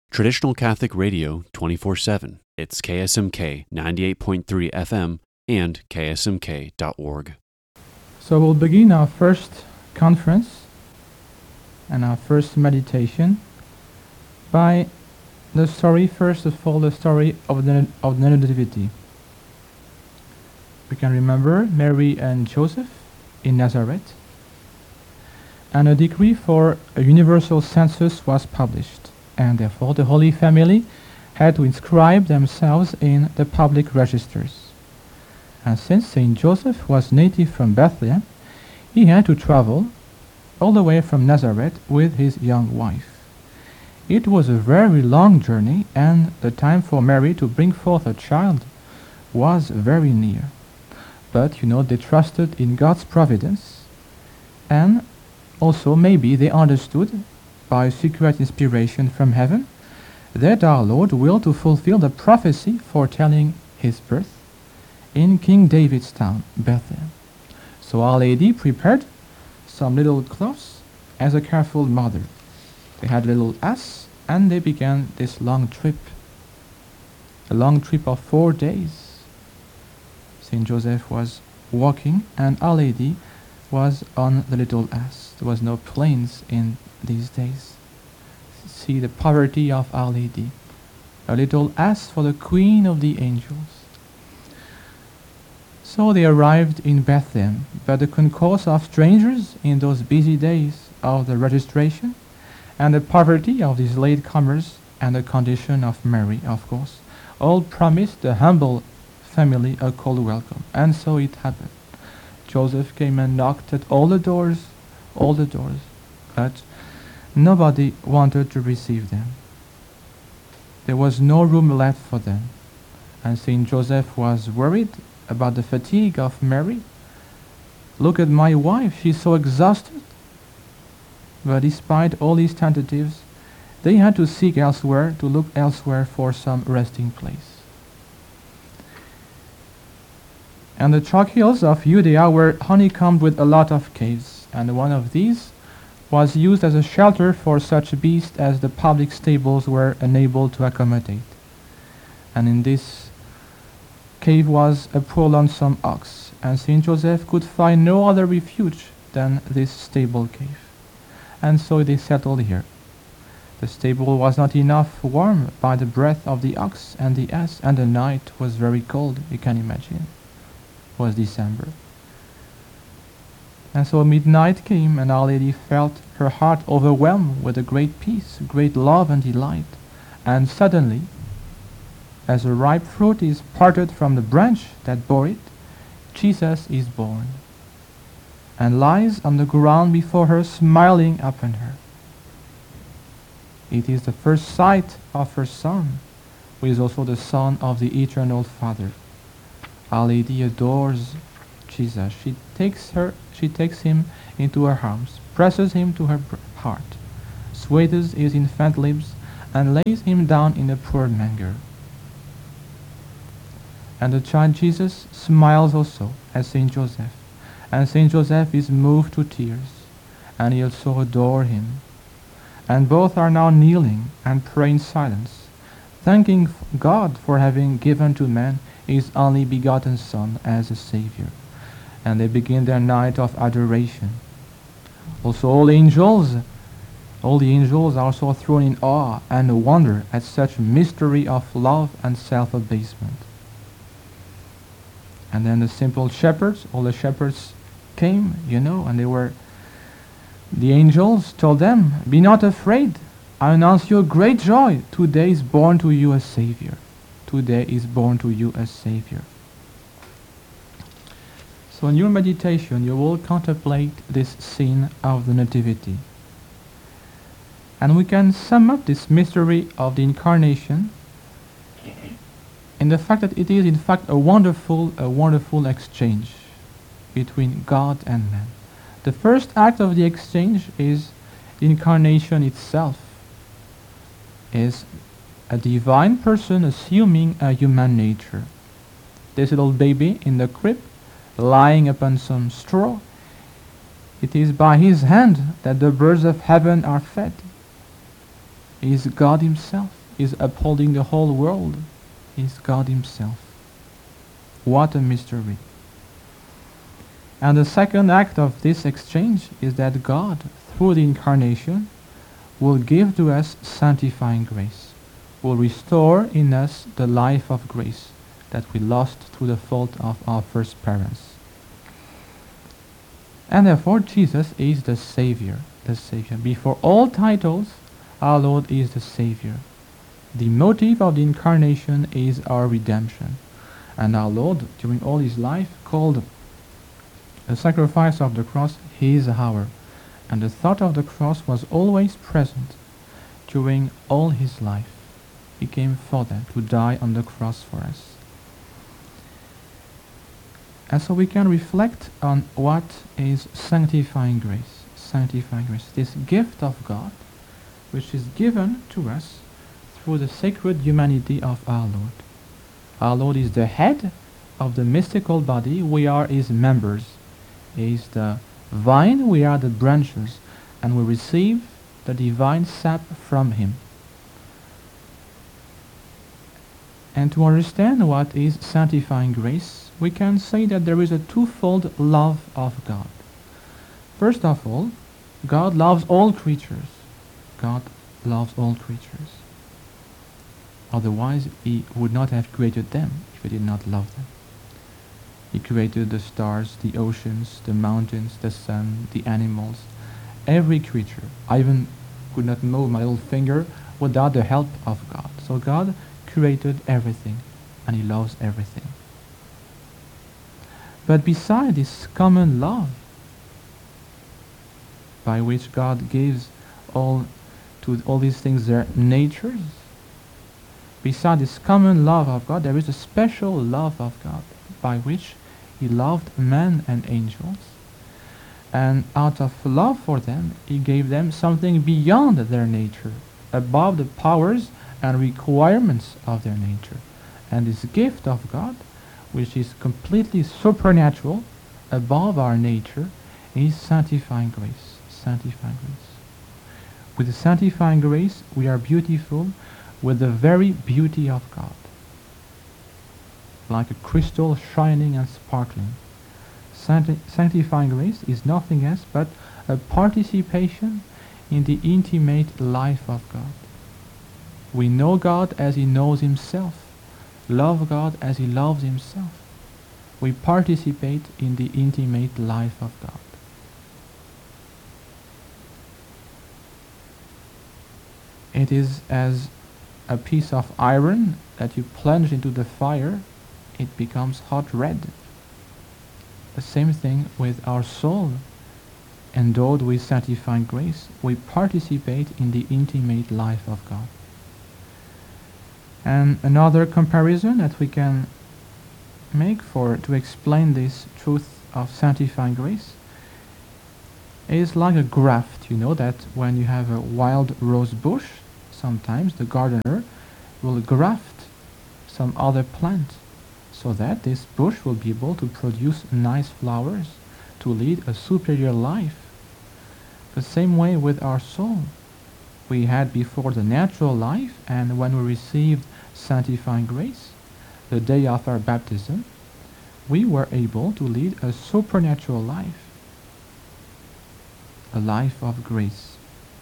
Traditional Catholic Radio 24/7. It's KSMK 98.3 FM and ksmk.org. So we'll begin our first conference and our first meditation by the story, first of all, the story of the Nativity. We can remember Mary and Joseph in Nazareth, and a decree for a universal census was published, and therefore the Holy Family had to inscribe themselves in the public registers. And since Saint Joseph was native from Bethlehem, he had to travel all the way from Nazareth with his young wife. It was a very long journey, and the time for Mary to bring forth a child was very near. But, they trusted in God's providence, and also maybe they understood, by secret inspiration from heaven, that our Lord willed to fulfill the prophecy foretelling his birth in King David's town, Bethlehem. So Our Lady prepared some little cloths as a careful mother. They had a little ass, and they began this long trip, a long trip of 4 days. Saint Joseph was walking, and Our Lady was on the little ass. There was no planes in these days. See the poverty of Our Lady. A little ass for the Queen of the Angels. So they arrived in Bethlehem, but the concourse of strangers in those busy days of the registration, and the poverty of these latecomers, and the condition of Mary, of course, all promised the humble family a cold welcome. And so it happened. Joseph came and knocked at all the doors, but nobody wanted to receive them. There was no room left for them, and Saint Joseph was worried about the fatigue of Mary. Look at my wife, she's so exhausted. But despite all these tentatives, they had to seek elsewhere, to look elsewhere for some resting place. And the chalk hills of Judea were honeycombed with a lot of caves, and one of these was used as a shelter for such beasts as the public stables were unable to accommodate. And in this cave was a poor lonesome ox, and Saint Joseph could find no other refuge than this stable cave. And so they settled here. The stable was not enough warm by the breath of the ox and the ass, and the night was very cold, you can imagine. It was December. And so midnight came, and Our Lady felt her heart overwhelmed with a great peace, great love and delight. And suddenly, as a ripe fruit is parted from the branch that bore it, Jesus is born, and lies on the ground before her, smiling upon her. It is the first sight of her Son, who is also the Son of the Eternal Father. Our Lady adores Jesus. She takes him into her arms, presses him to her heart, swathes his infant lips, and lays him down in a poor manger. And the child Jesus smiles also at Saint Joseph, and Saint Joseph is moved to tears, and he also adores him. And both are now kneeling and praying in silence, thanking God for having given to man his only begotten Son as a Savior. And they begin their night of adoration. Also all the angels are also thrown in awe and wonder at such mystery of love and self-abasement. And then the simple shepherds, all the shepherds came, and the angels told them, "Be not afraid, I announce you a great joy. Today is born to you a Savior. Today is born to you a Savior." So in your meditation, you will contemplate this scene of the Nativity. And we can sum up this mystery of the Incarnation in the fact that it is in fact a wonderful exchange between God and man. The first act of the exchange is the Incarnation itself, is a divine person assuming a human nature. This little baby in the crib, lying upon some straw, it is by his hand that the birds of heaven are fed. He is God himself. is upholding the whole world is God himself. What a mystery. And the second act of this exchange is that God, through the incarnation, will give to us sanctifying grace, will restore in us the life of grace that we lost through the fault of our first parents. And therefore Jesus is the Savior, the Savior. Before all titles, our Lord is the Savior. The motive of the incarnation is our redemption. And our Lord, during all his life, called the sacrifice of the cross his hour. And the thought of the cross was always present during all his life. He came for that, to die on the cross for us. And so we can reflect on what is sanctifying grace. Sanctifying grace, this gift of God, which is given to us through the sacred humanity of our Lord. Our Lord is the head of the mystical body. We are his members. He is the vine, we are the branches, and we receive the divine sap from him. And to understand what is sanctifying grace, we can say that there is a twofold love of God. First of all, God loves all creatures. God loves all creatures. Otherwise, he would not have created them if he did not love them. He created the stars, the oceans, the mountains, the sun, the animals, every creature. I even could not move my little finger without the help of God. So God created everything, and he loves everything. But beside this common love, by which God gives to all these things their natures, beside this common love of God, there is a special love of God, by which he loved men and angels, and out of love for them, he gave them something beyond their nature, above the powers and requirements of their nature. And this gift of God, which is completely supernatural, above our nature, is sanctifying grace. Sanctifying grace. With the sanctifying grace, we are beautiful with the very beauty of God, like a crystal shining and sparkling. Sanctifying grace is nothing else but a participation in the intimate life of God. We know God as he knows himself, love God as he loves himself. We participate in the intimate life of God. It is as a piece of iron that you plunge into the fire, it becomes hot red. The same thing with our soul. Endowed with sanctifying grace, we participate in the intimate life of God. And another comparison that we can make to explain this truth of sanctifying grace is like a graft. You know that when you have a wild rose bush, sometimes the gardener will graft some other plant so that this bush will be able to produce nice flowers, to lead a superior life. The same way with our soul. We had before the natural life, and when we received sanctifying grace, the day of our baptism, we were able to lead a supernatural life, a life of grace.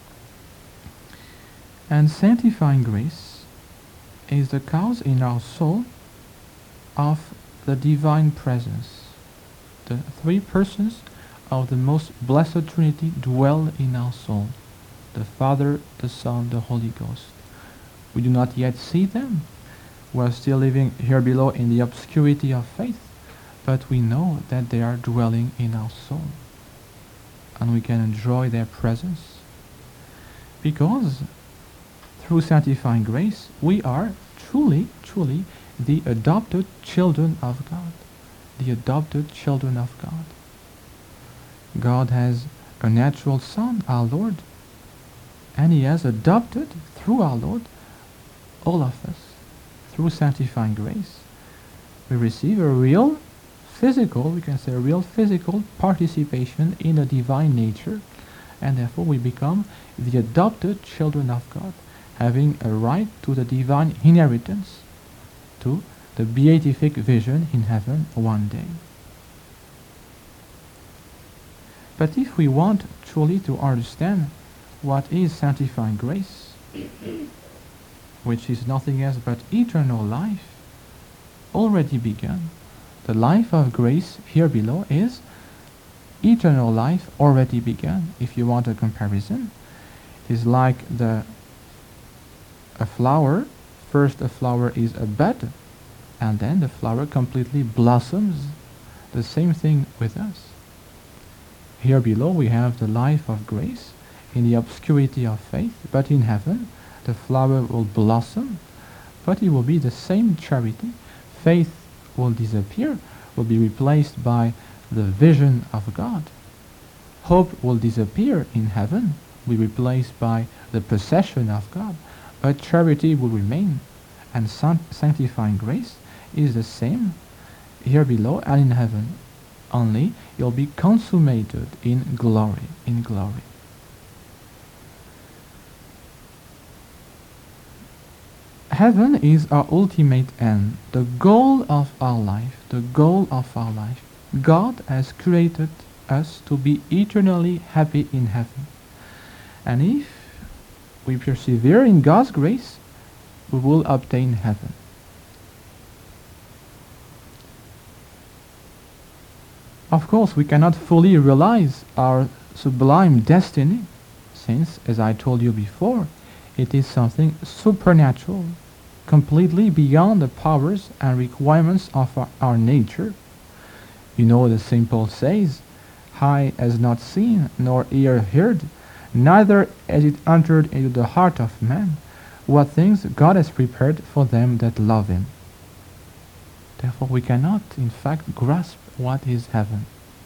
And sanctifying grace is the cause in our soul of the divine presence. The three persons of the most blessed Trinity dwell in our soul: the Father, the Son, the Holy Ghost. We do not yet see them. We are still living here below in the obscurity of faith, but we know that they are dwelling in our soul, and we can enjoy their presence because through sanctifying grace we are truly the adopted children of God. The adopted children of God. God has a natural Son, our Lord, and he has adopted through our Lord all of us. Through sanctifying grace, we receive a real physical participation in the divine nature, and therefore we become the adopted children of God, having a right to the divine inheritance, to the beatific vision in heaven one day. But if we want truly to understand what is sanctifying grace, which is nothing else but eternal life, already begun, the life of grace here below is eternal life already begun. If you want a comparison, it is like a flower. First a flower is a bud, and then the flower completely blossoms. The same thing with us. Here below we have the life of grace in the obscurity of faith, but in heaven the flower will blossom, but it will be the same charity. Faith will disappear, will be replaced by the vision of God. Hope will disappear in heaven, will be replaced by the possession of God. But charity will remain, and sanctifying grace is the same here below and in heaven. Only it will be consummated in glory, in glory. Heaven is our ultimate end, the goal of our life, the goal of our life. God has created us to be eternally happy in heaven. And if we persevere in God's grace, we will obtain heaven. Of course, we cannot fully realize our sublime destiny, since, as I told you before, it is something supernatural, completely beyond the powers and requirements of our nature. You know, the St. Paul says, "Eye has not seen, nor ear heard, neither has it entered into the heart of man, what things God has prepared for them that love him." Therefore we cannot, in fact, grasp what is heaven.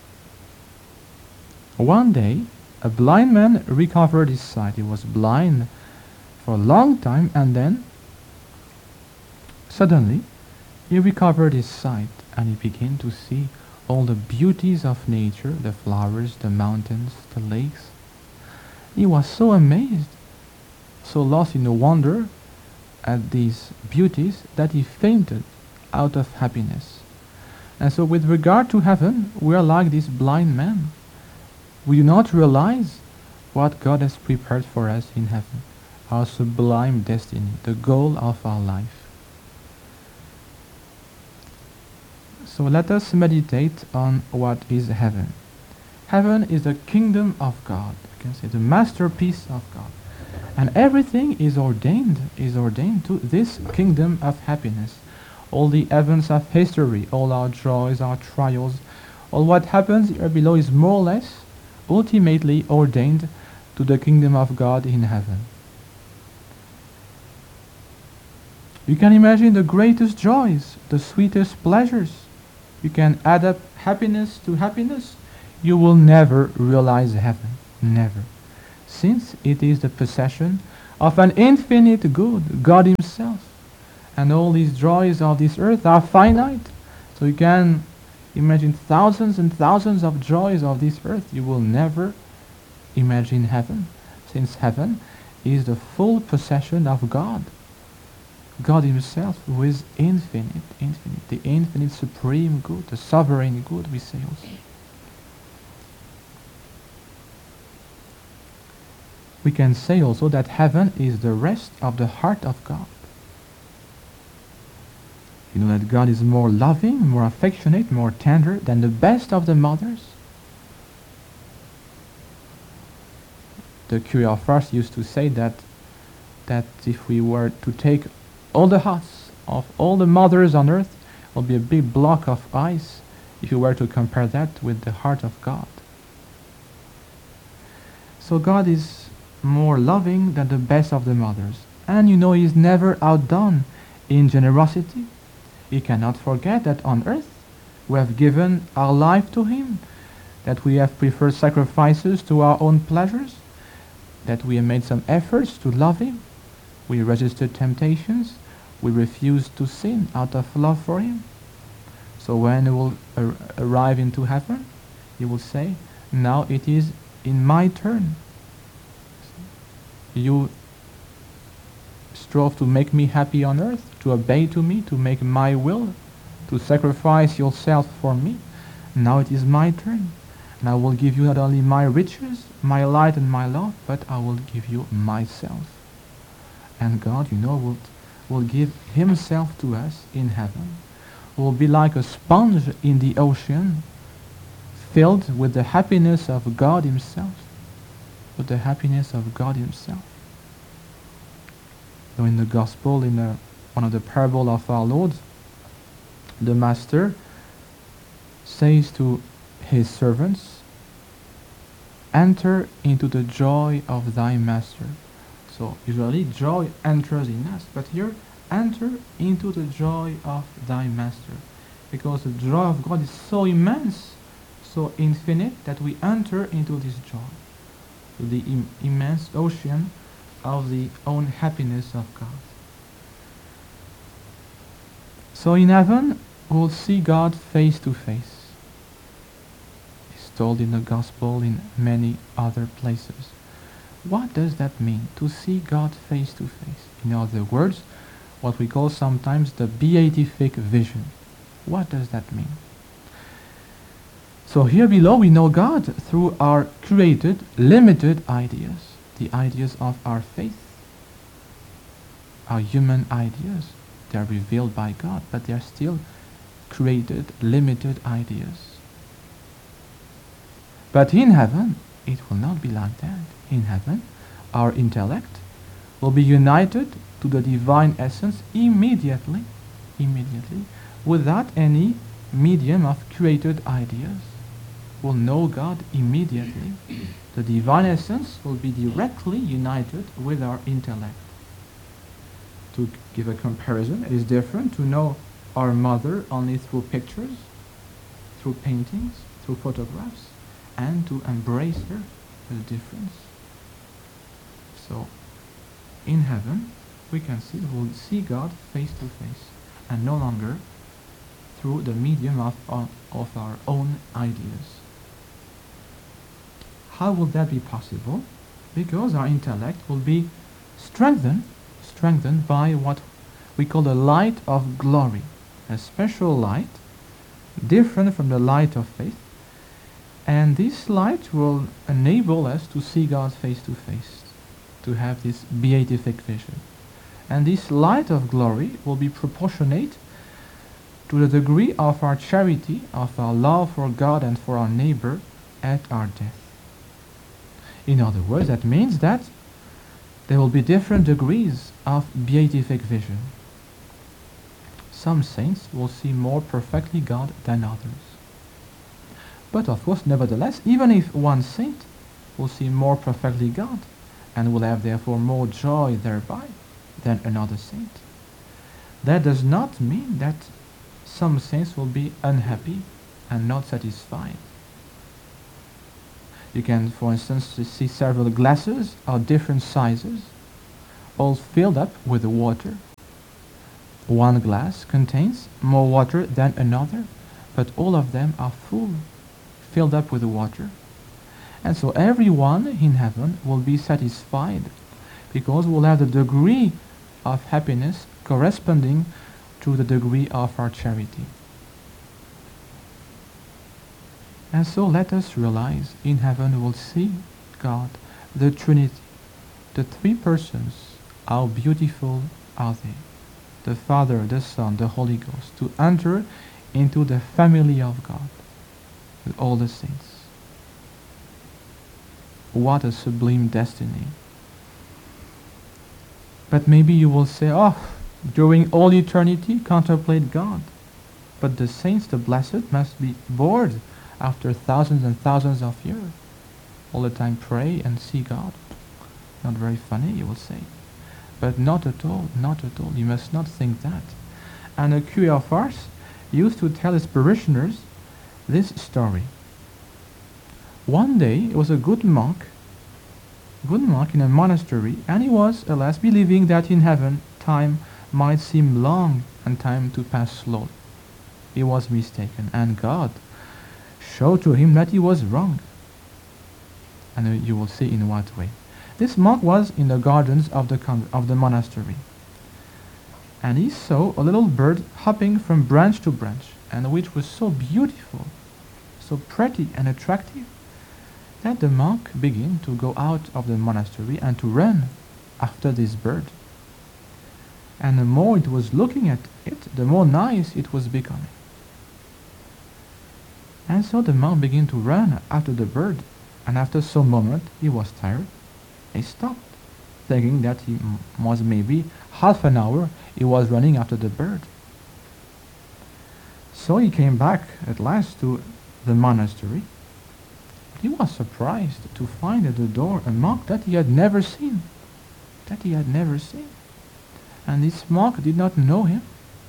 One day, a blind man recovered his sight. He was blind for a long time, and then suddenly he recovered his sight, and he began to see all the beauties of nature, the flowers, the mountains, the lakes. He was so amazed, so lost in wonder at these beauties, that he fainted out of happiness. And so with regard to heaven, we are like this blind man. We do not realize what God has prepared for us in heaven, our sublime destiny, the goal of our life. So let us meditate on what is heaven. Heaven is the kingdom of God. You can say the masterpiece of God. And everything is ordained to this kingdom of happiness. All the events of history, all our joys, our trials, all what happens here below is more or less ultimately ordained to the kingdom of God in heaven. You can imagine the greatest joys, the sweetest pleasures. You can add up happiness to happiness. You will never realize heaven, never. Since it is the possession of an infinite good, God himself. And all these joys of this earth are finite. So you can imagine thousands and thousands of joys of this earth. You will never imagine heaven, since heaven is the full possession of God. God himself, who is infinite, the infinite supreme good, the sovereign good, we say also. We can say also that heaven is the rest of the heart of God. You know that God is more loving, more affectionate, more tender than the best of the mothers. The Curé of Ars used to say that if we were to take all the hearts of all the mothers on earth, it will be a big block of ice if you were to compare that with the heart of God. So God is more loving than the best of the mothers. And you know, he is never outdone in generosity. He cannot forget that on earth we have given our life to him, that we have preferred sacrifices to our own pleasures, that we have made some efforts to love him. We resisted temptations. We refused to sin out of love for him. So when he will arrive into heaven, he will say, "Now it is in my turn. You strove to make me happy on earth, to obey to me, to make my will, to sacrifice yourself for me. Now it is my turn, and I will give you not only my riches, my light and my love, but I will give you myself. And God, will give himself to us in heaven. Will be like a sponge in the ocean, filled with the happiness of God himself. With the happiness of God himself. So in the gospel, in one of the parables of our Lord, the master says to his servants, enter into the joy of thy master. So usually joy enters in us, but here, enter into the joy of thy master. Because the joy of God is so immense, so infinite, that we enter into this joy, to the immense ocean of the own happiness of God. So in heaven, we'll see God face to face. It's told in the gospel in many other places. What does that mean, to see God face to face? In other words, what we call sometimes the beatific vision. What does that mean? So here below we know God through our created, limited ideas, the ideas of our faith, our human ideas. They are revealed by God, but they are still created, limited ideas. But in heaven, it will not be like that. In heaven, our intellect will be united to the divine essence immediately, without any medium of created ideas. We'll know God immediately. The divine essence will be directly united with our intellect. To give a comparison, it is different to know our mother only through pictures, through paintings, through photographs, and to embrace her. The difference. So, in heaven, we'll see God face to face, and no longer through the medium of our own ideas. How will that be possible? Because our intellect will be strengthened by what we call the light of glory, a special light, different from the light of faith, and this light will enable us to see God face to face, to have this beatific vision. And this light of glory will be proportionate to the degree of our charity, of our love for God and for our neighbor at our death. In other words, that means that there will be different degrees of beatific vision. Some saints will see more perfectly God than others. But of course, nevertheless, even if one saint will see more perfectly God and will have therefore more joy thereby than another saint, that does not mean that some saints will be unhappy and not satisfied. You can, for instance, see several glasses of different sizes, all filled up with water. One glass contains more water than another, but all of them are full, filled up with water. And so everyone in heaven will be satisfied, because we'll have the degree of happiness corresponding to the degree of our charity. And so let us realize, in heaven we'll see God, the Trinity, the three persons. How beautiful are they? The Father, the Son, the Holy Ghost, to enter into the family of God with all the saints. What a sublime destiny. But maybe you will say, oh, during all eternity contemplate God. But the saints, the blessed, must be bored after thousands and thousands of years. All the time pray and see God. Not very funny, you will say. But not at all, not at all. You must not think that. And a curé of ours used to tell his parishioners this story. One day, it was a good monk in a monastery, and he was, alas, believing that in heaven time might seem long and time to pass slowly. He was mistaken, and God showed to him that he was wrong. And you will see in what way. This monk was in the gardens of the monastery, and he saw a little bird hopping from branch to branch, and which was so beautiful, so pretty and attractive, that the monk began to go out of the monastery and to run after this bird. And the more it was looking at it, the more nice it was becoming. And so the monk began to run after the bird, and after some moment he was tired. He stopped, thinking that he was maybe half an hour he was running after the bird. So he came back at last to the monastery. He was surprised to find at the door a monk that he had never seen. And this monk did not know him.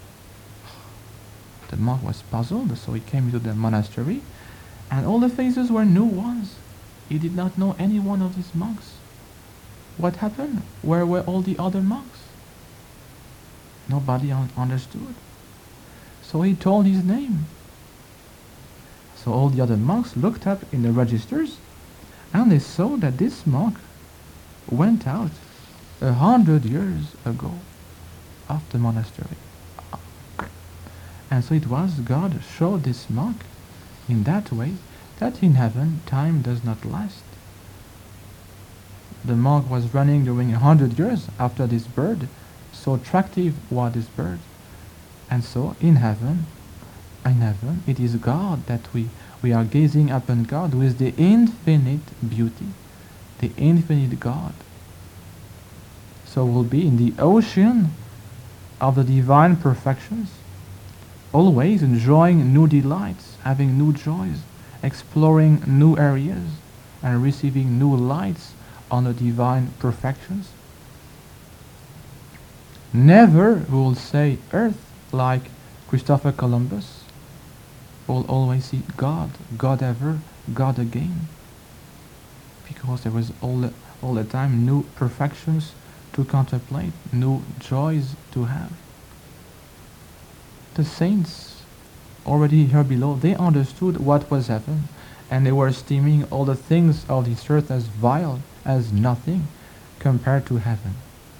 The monk was puzzled, so he came into the monastery, and all the faces were new ones. He did not know any one of these monks. What happened? Where were all the other monks? Nobody understood. So he told his name. So all the other monks looked up in the registers, and they saw that this monk went out 100 years ago of the monastery. And so it was God showed this monk in that way that in heaven time does not last. The monk was running during 100 years after this bird, so attractive was this bird. And so in heaven, it is God that we are gazing upon God with the infinite beauty, the infinite God. So we'll be in the ocean of the divine perfections, always enjoying new delights, having new joys, exploring new areas, and receiving new lights on the divine perfections. Never will say earth like Christopher Columbus. We'll always see God, God ever, God again. Because there was all the time new perfections to contemplate, new joys to have. The saints already here below, they understood what was heaven, and they were esteeming all the things of this earth as vile, as nothing compared to heaven.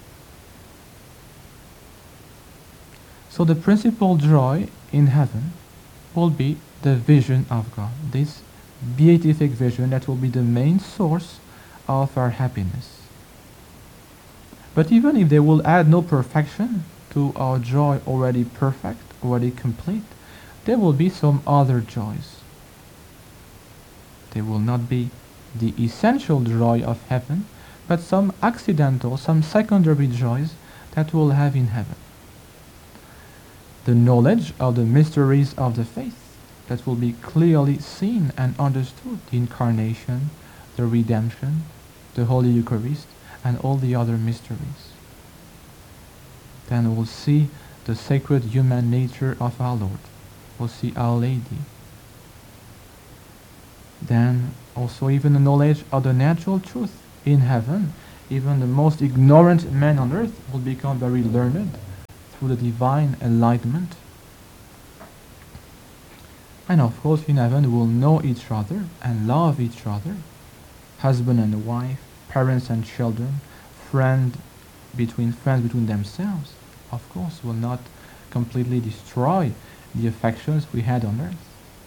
So the principal joy in heaven will be the vision of God, this beatific vision that will be the main source of our happiness. But even if they will add no perfection to our joy already perfect, already complete, there will be some other joys. They will not be the essential joy of heaven, but some accidental, some secondary joys that we'll have in heaven. The knowledge of the mysteries of the faith that will be clearly seen and understood, the incarnation, the redemption, the Holy Eucharist, and all the other mysteries. Then we'll see the sacred human nature of our Lord. We'll see Our Lady. Then also even the knowledge of the natural truth in heaven. Even the most ignorant man on earth will become very learned through the divine enlightenment. And of course in heaven we'll know each other and love each other. Husband and wife, parents and children, friends between themselves. Of course will not completely destroy the affections we had on earth.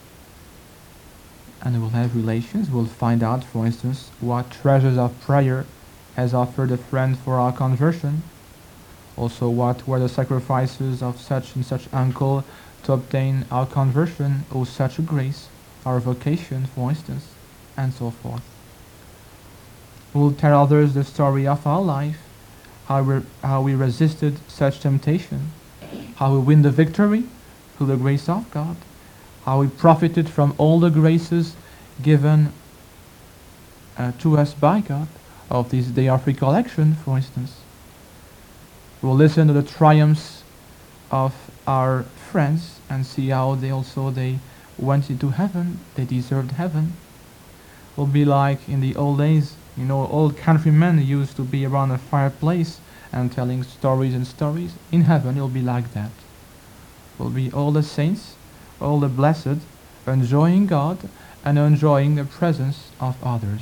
And we'll have relations. We'll find out, for instance, what treasures of prayer has offered a friend for our conversion. Also, what were the sacrifices of such and such uncle to obtain our conversion, or such a grace, our vocation, for instance, and so forth. We'll tell others the story of our life, how we resisted such temptation, how we win the victory through the grace of God, how we profited from all the graces given to us by God, of this day of recollection, for instance. We'll listen to the triumphs of our friends and see how they went into heaven, they deserved heaven. Will be like in the old days, old countrymen used to be around a fireplace and telling stories and stories. In heaven it'll be like that. Will be all the saints, all the blessed, enjoying God and enjoying the presence of others.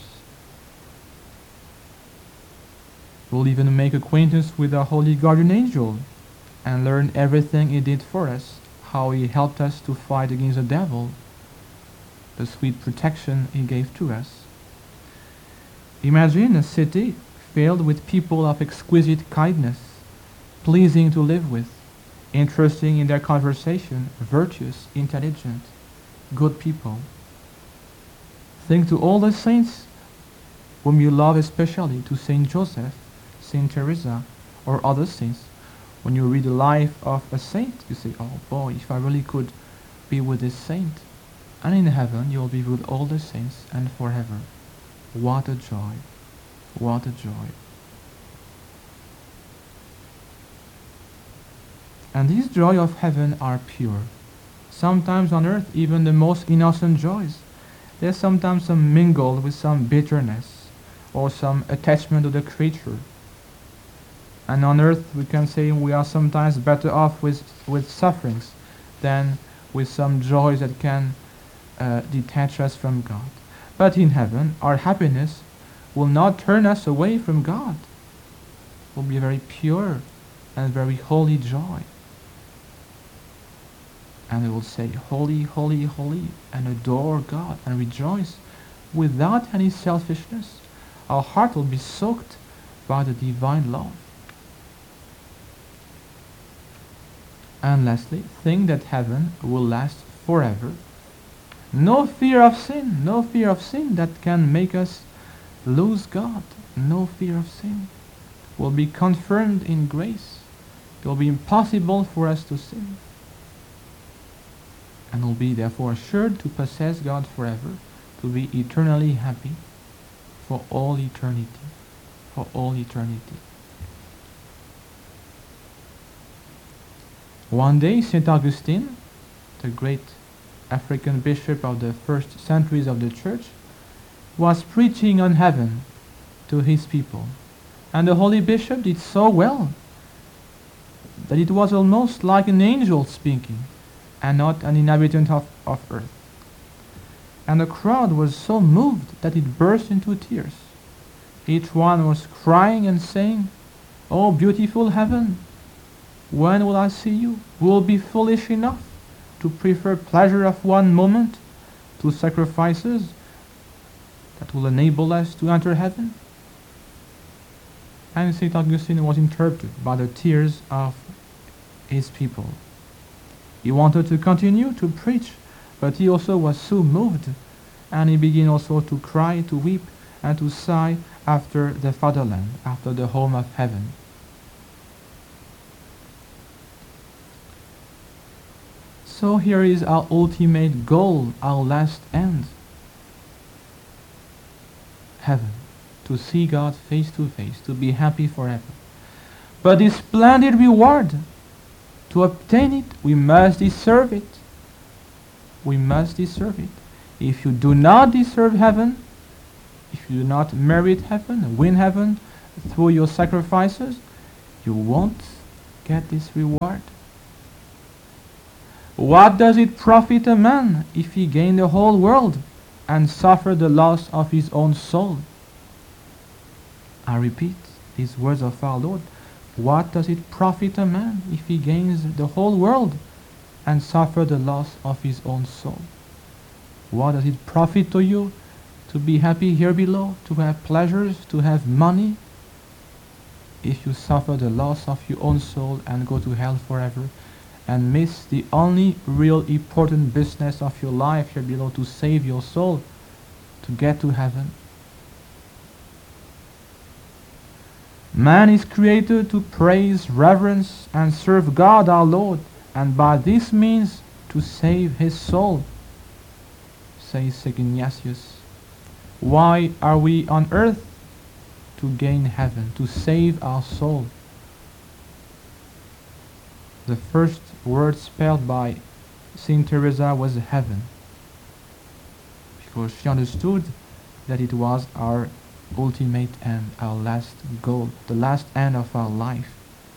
We'll even make acquaintance with our holy guardian angel, and learn everything He did for us, how He helped us to fight against the devil, the sweet protection He gave to us. Imagine a city filled with people of exquisite kindness, pleasing to live with, interesting in their conversation, virtuous, intelligent, good people. Think to all the saints whom you love, especially to Saint Joseph, Saint Teresa, or other saints. When you read the life of a saint, you say, oh boy, if I really could be with this saint. And in heaven you will be with all the saints and forever. What a joy! What a joy! And these joys of heaven are pure. Sometimes on earth, even the most innocent joys, there's sometimes some mingled with some bitterness or some attachment to the creature. And on earth, we can say we are sometimes better off with sufferings than with some joys that can detach us from God. But in heaven, our happiness will not turn us away from God. It will be a very pure and very holy joy. And we will say, holy, holy, holy, and adore God and rejoice without any selfishness. Our heart will be soaked by the divine love. And lastly, think that heaven will last forever. No fear of sin that can make us lose God. No fear of sin. Will be confirmed in grace. It will be impossible for us to sin. And will be therefore assured to possess God forever, to be eternally happy for all eternity. For all eternity. One day, St. Augustine, the great African bishop of the first centuries of the church, was preaching on heaven to his people. And the holy bishop did so well that it was almost like an angel speaking and not an inhabitant of earth. And the crowd was so moved that it burst into tears. Each one was crying and saying, "Oh, beautiful heaven, when will I see you? Who will be foolish enough to prefer pleasure of one moment to sacrifices that will enable us to enter heaven?" And St. Augustine was interrupted by the tears of his people. He wanted to continue to preach, but he also was so moved, and he began also to cry, to weep, and to sigh after the fatherland, after the home of heaven. So here is our ultimate goal, our last end. Heaven. To see God face to face, to be happy forever. But this splendid reward, to obtain it, we must deserve it. We must deserve it. If you do not deserve heaven, if you do not merit heaven, win heaven through your sacrifices, you won't get this reward. What does it profit a man if he gain the whole world and suffer the loss of his own soul? I repeat these words of our Lord. What does it profit a man if he gains the whole world and suffer the loss of his own soul? What does it profit to you to be happy here below, to have pleasures, to have money, if you suffer the loss of your own soul and go to hell forever and miss the only real important business of your life here below, to save your soul, to get to heaven? Man is created to praise, reverence, and serve God our Lord, and by this means to save his soul, says St. Ignatius. Why are we on earth? To gain heaven, to save our soul. The first word spelled by Saint Teresa was heaven, because she understood that it was our ultimate end, our last goal, the last end of our life.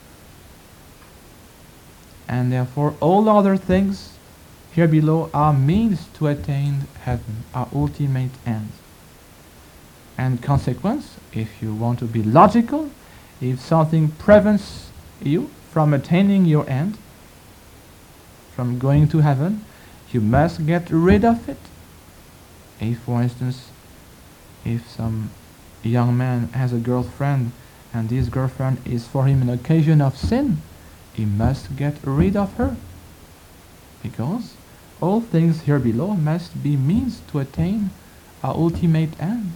And therefore all other things here below are means to attain heaven, our ultimate end. And consequence, if you want to be logical, if something prevents you from attaining your end, from going to heaven, you must get rid of it. If, for instance, if some young man has a girlfriend and this girlfriend is for him an occasion of sin, he must get rid of her. Because all things here below must be means to attain our ultimate end.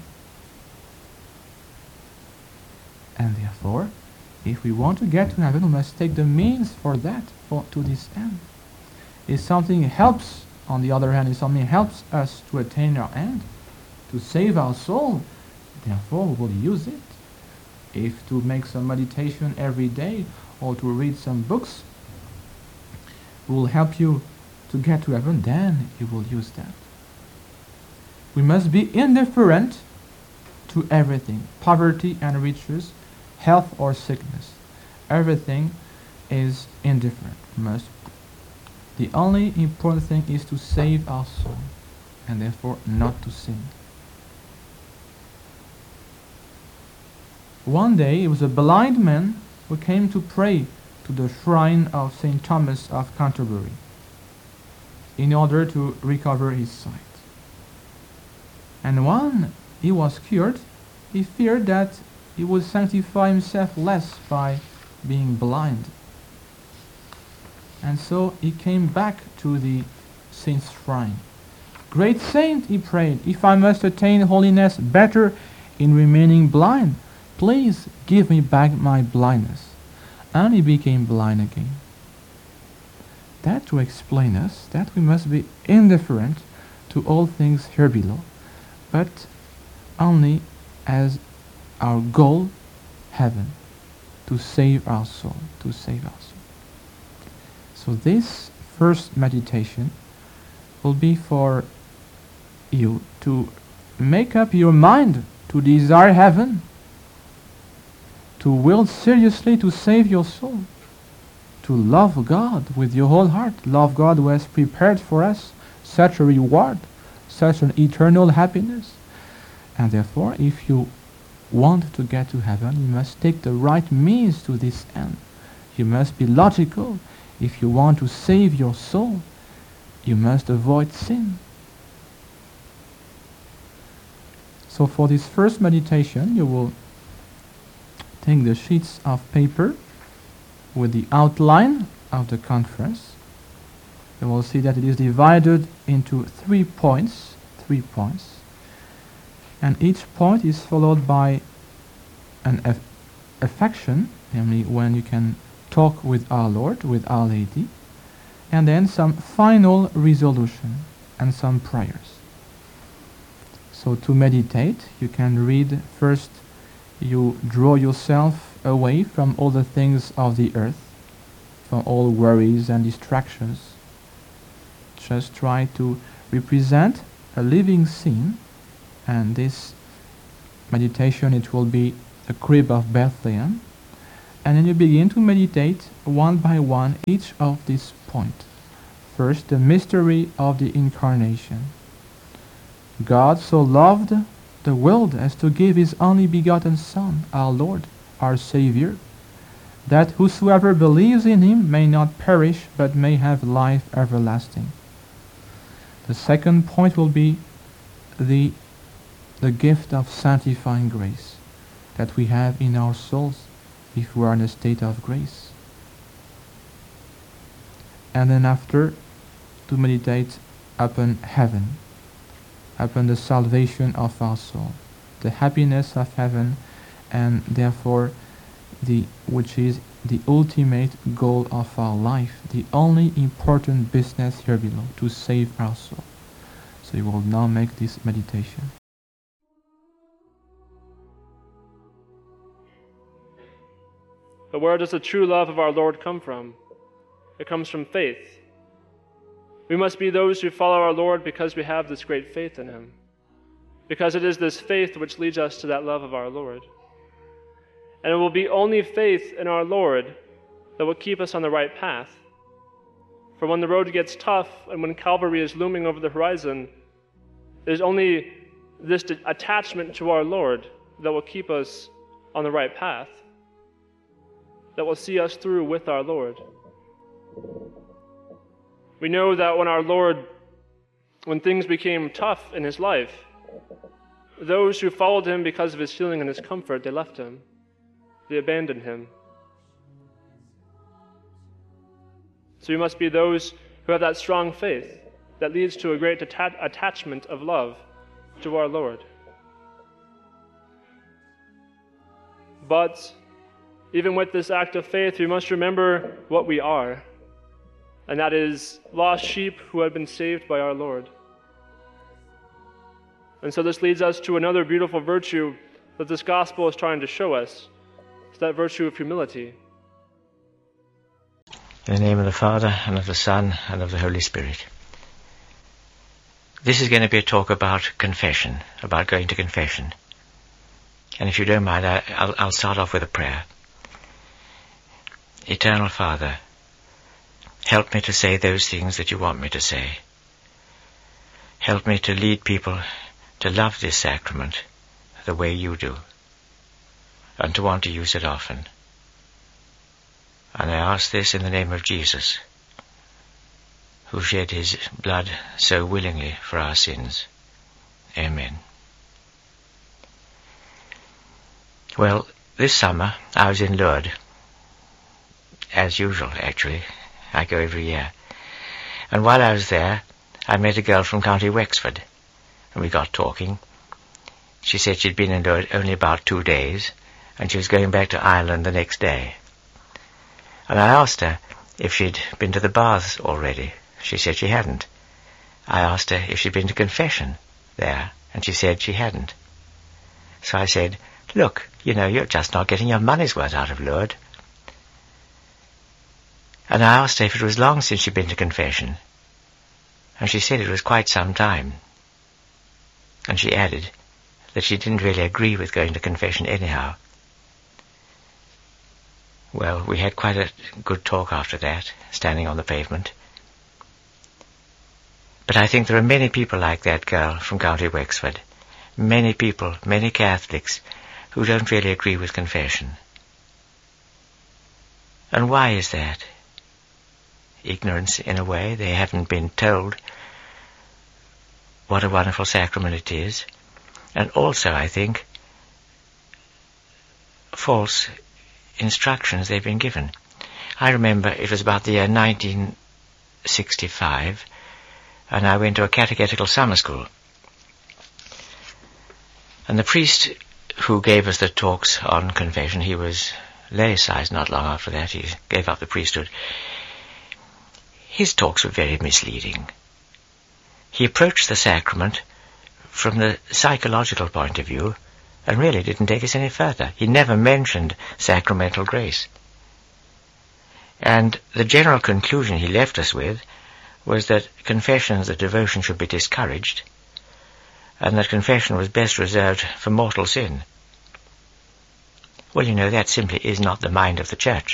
And therefore, if we want to get to heaven, we must take the means for that, to this end. If something helps, on the other hand, if something helps us to attain our end, to save our soul, therefore we will use it. If to make some meditation every day or to read some books will help you to get to heaven, then you will use that. We must be indifferent to everything, poverty and riches, health or sickness. Everything is indifferent. The only important thing is to save our soul, and therefore not to sin. One day, it was a blind man who came to pray to the shrine of St. Thomas of Canterbury in order to recover his sight. And when he was cured, he feared that he would sanctify himself less by being blind. And so he came back to the saint's shrine. Great saint, he prayed, if I must attain holiness better in remaining blind, please give me back my blindness. And he became blind again. That to explain us that we must be indifferent to all things here below, but only as our goal, heaven, to save our soul, to save our soul. So this first meditation will be for you to make up your mind to desire heaven, to will seriously to save your soul, to love God with your whole heart, love God who has prepared for us such a reward, such an eternal happiness. And therefore, if you want to get to heaven, you must take the right means to this end. You must be logical. If you want to save your soul, you must avoid sin. So for this first meditation, you will take the sheets of paper with the outline of the conference. You will see that it is divided into 3 points, and each point is followed by an affection, namely when you can talk with our Lord, with Our Lady, and then some final resolution and some prayers. So to meditate, you can read first, you draw yourself away from all the things of the earth, from all worries and distractions. Just try to represent a living scene, and this meditation, it will be the crib of Bethlehem. And then you begin to meditate one by one each of these points. First, the mystery of the Incarnation. God so loved the world as to give his only begotten Son, our Lord, our Savior, that whosoever believes in him may not perish, but may have life everlasting. The second point will be the gift of sanctifying grace that we have in our souls if we are in a state of grace. And then after, to meditate upon heaven, upon the salvation of our soul, the happiness of heaven, and therefore which is the ultimate goal of our life, the only important business here below, to save our soul. So you will now make this meditation. But where does the true love of our Lord come from? It comes from faith. We must be those who follow our Lord because we have this great faith in him. Because it is this faith which leads us to that love of our Lord. And it will be only faith in our Lord that will keep us on the right path. For when the road gets tough and when Calvary is looming over the horizon, it is only this attachment to our Lord that will keep us on the right path. that will see us through with our Lord. We know that when things became tough in his life, those who followed him because of his healing and his comfort, they left him. They abandoned him. So we must be those who have that strong faith that leads to a great attachment of love to our Lord. But even with this act of faith, we must remember what we are, and that is lost sheep who have been saved by our Lord. And so this leads us to another beautiful virtue that this gospel is trying to show us. It's that virtue of humility. In the name of the Father, and of the Son, and of the Holy Spirit. This is going to be a talk about confession, about going to confession. And if you don't mind, I'll start off with a prayer. Eternal Father, help me to say those things that you want me to say. Help me to lead people to love this sacrament the way you do, and to want to use it often. And I ask this in the name of Jesus, who shed his blood so willingly for our sins. Amen. Well, this summer I was in Lourdes, as usual actually. I go every year. And while I was there, I met a girl from County Wexford, and we got talking. She said she'd been in Lourdes only about 2 days, and she was going back to Ireland the next day. And I asked her if she'd been to the baths already. She said she hadn't. I asked her if she'd been to confession there, and she said she hadn't. So I said, look, you're just not getting your money's worth out of Lourdes. And I asked her if it was long since she'd been to confession, and she said it was quite some time. And she added that she didn't really agree with going to confession anyhow. Well, we had quite a good talk after that, standing on the pavement. But I think there are many people like that girl from County Wexford. Many people, many Catholics, who don't really agree with confession. And why is that? Ignorance, in a way. They haven't been told what a wonderful sacrament it is. And also, I think, false instructions they've been given. I remember it was about the year 1965, and I went to a catechetical summer school. And the priest who gave us the talks on confession, he was laicized not long after that. He gave up the priesthood. His talks were very misleading. He approached the sacrament from the psychological point of view, and really didn't take us any further. He never mentioned sacramental grace. And the general conclusion he left us with was that confession as a devotion should be discouraged, and that confession was best reserved for mortal sin. Well, that simply is not the mind of the Church.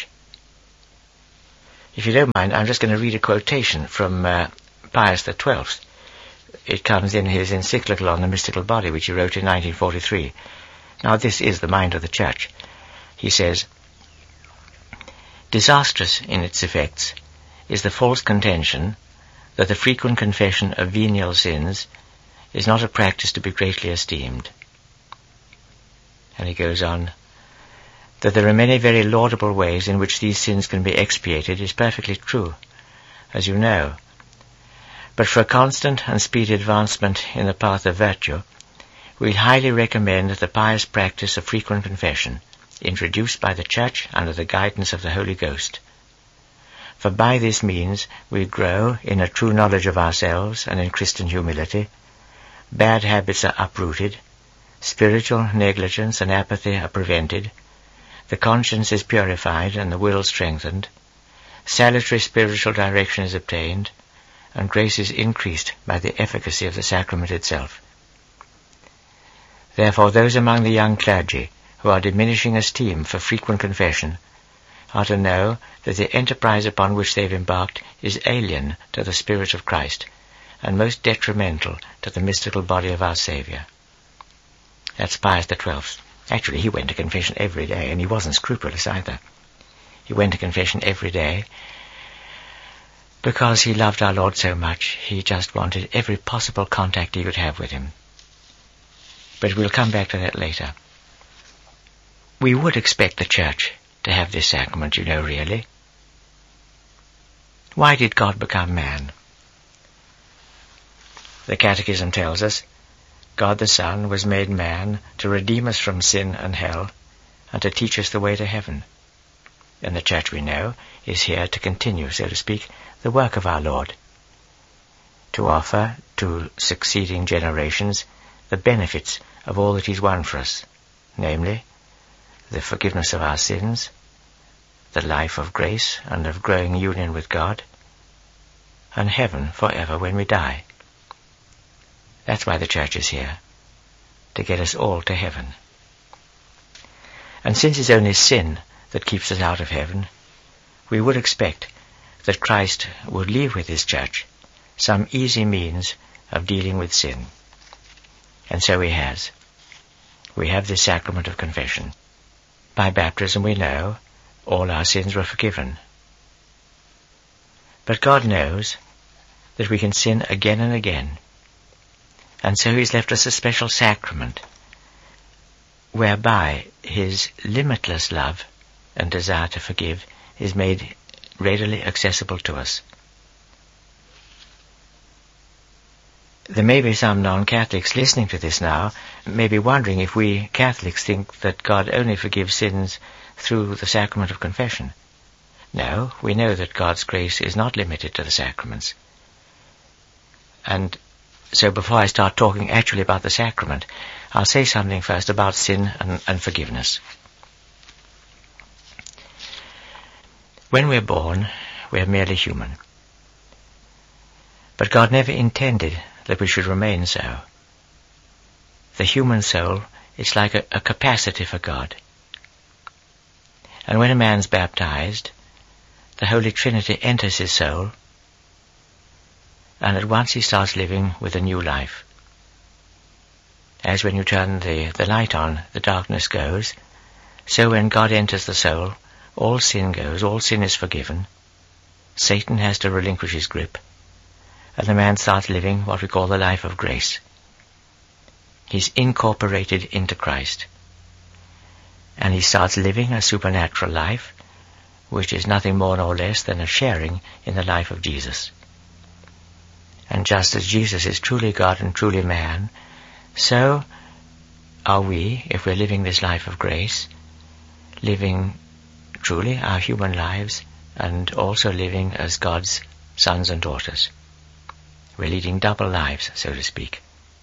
If you don't mind, I'm just going to read a quotation from Pius XII. It comes in his encyclical on the mystical body, which he wrote in 1943. Now, this is the mind of the Church. He says, "Disastrous in its effects is the false contention that the frequent confession of venial sins is not a practice to be greatly esteemed." And he goes on, "That there are many very laudable ways in which these sins can be expiated is perfectly true, as you know. But for a constant and speedy advancement in the path of virtue, we highly recommend the pious practice of frequent confession, introduced by the Church under the guidance of the Holy Ghost. For by this means we grow in a true knowledge of ourselves and in Christian humility, bad habits are uprooted, spiritual negligence and apathy are prevented, the conscience is purified and the will strengthened, salutary spiritual direction is obtained, and grace is increased by the efficacy of the sacrament itself. Therefore, those among the young clergy who are diminishing esteem for frequent confession are to know that the enterprise upon which they've embarked is alien to the Spirit of Christ and most detrimental to the mystical body of our Saviour." That's Pius XII. Actually, he went to confession every day, and he wasn't scrupulous either. He went to confession every day because he loved our Lord so much. He just wanted every possible contact he could have with him. But we'll come back to that later. We would expect the Church to have this sacrament, really. Why did God become man? The Catechism tells us, God the Son was made man to redeem us from sin and hell and to teach us the way to heaven. And the Church, we know, is here to continue, so to speak, the work of our Lord, to offer to succeeding generations the benefits of all that He's won for us, namely, the forgiveness of our sins, the life of grace and of growing union with God, and heaven forever when we die. That's why the Church is here, to get us all to heaven. And since it's only sin that keeps us out of heaven, we would expect that Christ would leave with His Church some easy means of dealing with sin. And so He has. We have this sacrament of confession. By baptism we know all our sins were forgiven. But God knows that we can sin again and again. And so He's left us a special sacrament whereby His limitless love and desire to forgive is made readily accessible to us. There may be some non-Catholics listening to this now, may be wondering if we Catholics think that God only forgives sins through the sacrament of confession. No, we know that God's grace is not limited to the sacraments. And so before I start talking actually about the sacrament, I'll say something first about sin and forgiveness. When we're born, we're merely human. But God never intended that we should remain so. The human soul is like a capacity for God. And when a man's baptized, the Holy Trinity enters his soul, and at once he starts living with a new life. As when you turn the light on, the darkness goes, so when God enters the soul, all sin goes, all sin is forgiven. Satan has to relinquish his grip, and the man starts living what we call the life of grace. He's incorporated into Christ, and he starts living a supernatural life, which is nothing more nor less than a sharing in the life of Jesus. And just as Jesus is truly God and truly man, so are we, if we're living this life of grace, living truly our human lives and also living as God's sons and daughters. We're leading double lives, so to speak.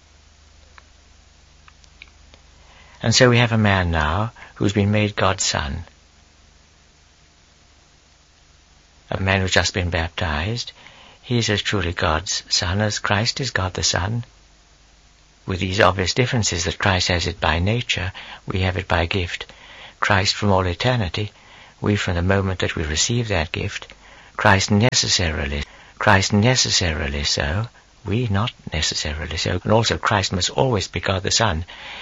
And so we have a man now who's been made God's son. A man who's just been baptized. He is as truly God's son as Christ is God the Son. With these obvious differences that Christ has it by nature, we have it by gift. Christ from all eternity, we from the moment that we receive that gift. Christ necessarily so, we not necessarily so. And also Christ must always be God the Son.